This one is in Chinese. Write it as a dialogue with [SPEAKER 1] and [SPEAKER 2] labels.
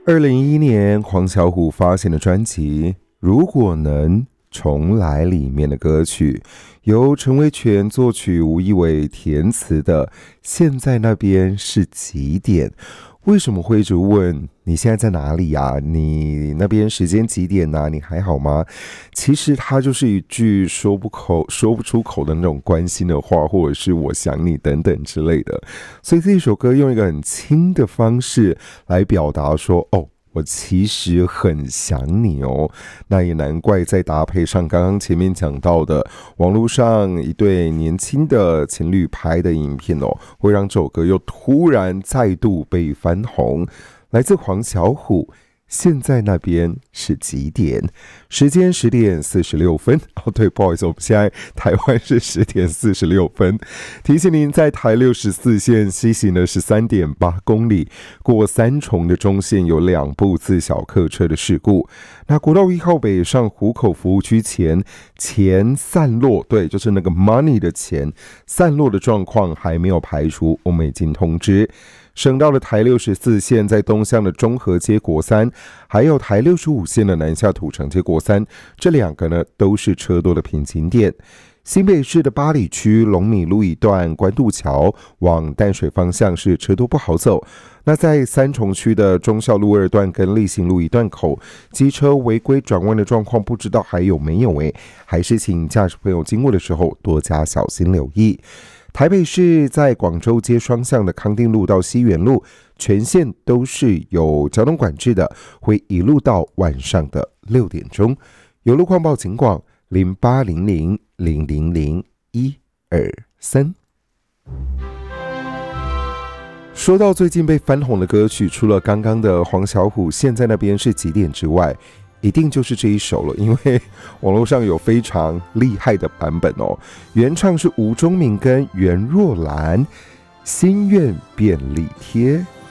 [SPEAKER 1] 2011年黄小琥发行的专辑《如果能重来》里面的歌曲，由陈维权作曲、吴亦伟填词的《现在那边是几点》。为什么会一直问你现在在哪里啊？你那边时间几点啊？你还好吗？其实它就是一句说不出口的那种关心的话，或者是我想你等等之类的。所以这首歌用一个很轻的方式来表达说，我其实很想你哦。那也难怪再搭配上刚刚前面讲到的网络上一对年轻的情侣拍的影片会让这首歌又突然再度被翻红。来自黄小琥，现在那边是几点？时间10点46分。对，不好意思，我们现在台湾是10点46分。提醒您，在台64线西行的13.8公里，过三重的中线有2部自小客车的事故。那国道1号北上湖口服务区前散落，对，就是那个 money 的钱散落的状况还没有排除，我们已经通知。省道的台64线在东向的中和街国三，还有台65线的南下土城街国三，这2个呢都是车多的瓶颈点。新北市的八里区龙米路一段关渡桥往淡水方向是车多不好走。那在三重区的忠孝路2段跟立行路一段口，机车违规转弯的状况不知道还有没有还是请驾驶朋友经过的时候多加小心留意。台北市在广州街双向的康定路到西园路，全线都是有交通管制的，会一路到晚上的6点钟。有路况报警广0800000123。说到最近被翻红的歌曲，除了刚刚的黄小琥现在那边是几点之外，一定就是这一首了，因为网络上有非常厉害的版本原唱是吴宗铭跟袁若兰，心愿便利贴。